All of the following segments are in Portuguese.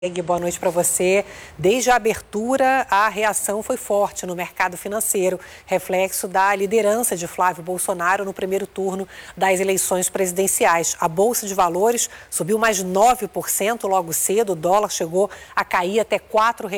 Boa noite para você. Desde a abertura, a reação foi forte no mercado financeiro, reflexo da liderança de Flávio Bolsonaro no primeiro turno das eleições presidenciais. A Bolsa de Valores subiu mais 9% logo cedo, o dólar chegou a cair até R$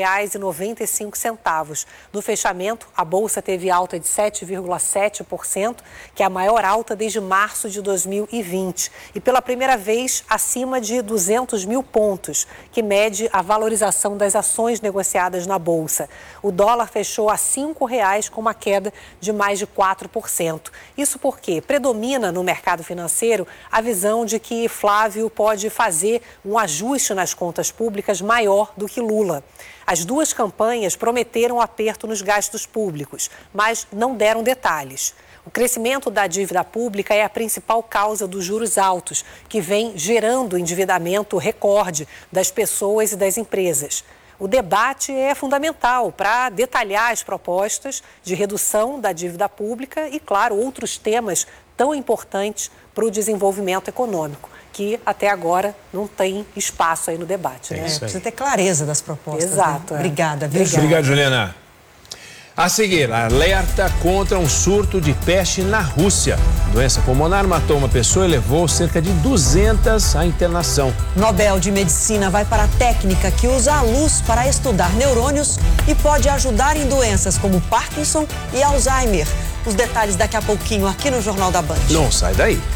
4,95. No fechamento, a Bolsa teve alta de 7,7%, que é a maior alta desde março de 2020. E pela primeira vez, acima de 200 mil pontos, que mede a valorização das ações negociadas na Bolsa. O dólar fechou a R$ 5,00 com uma queda de mais de 4%. Isso porque predomina no mercado financeiro a visão de que Flávio pode fazer um ajuste nas contas públicas maior do que Lula. As duas campanhas prometeram aperto nos gastos públicos, mas não deram detalhes. O crescimento da dívida pública é a principal causa dos juros altos, que vem gerando endividamento recorde das pessoas e das empresas. O debate é fundamental para detalhar as propostas de redução da dívida pública e, claro, outros temas tão importantes para o desenvolvimento econômico, que até agora não tem espaço aí no debate. Precisa ter clareza das propostas. Exato. Né? Obrigada. Obrigado, Juliana. A seguir, alerta contra um surto de peste na Rússia. A doença pulmonar matou uma pessoa e levou cerca de 200 à internação. Nobel de Medicina vai para a técnica que usa a luz para estudar neurônios e pode ajudar em doenças como Parkinson e Alzheimer. Os detalhes daqui a pouquinho aqui no Jornal da Band. Não sai daí.